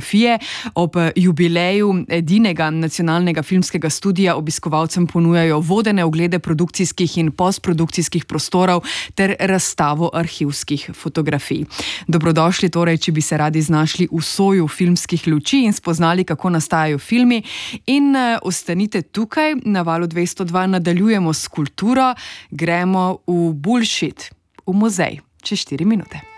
fotografije. Ob jubileju edinega nacionalnega filmskega studia obiskovalcem ponujajo vodene oglede produkcijskih in postprodukcijskih prostorov ter razstavo arhivskih fotografij. Dobrodošli torej, če bi se radi znašli v soju filmskih luči in spoznali, kako nastajajo filmi. In ostanite tukaj, na Valu 202 nadaljujemo s kulturo, gremo v Bullshit, v muzej, čez 4 minute.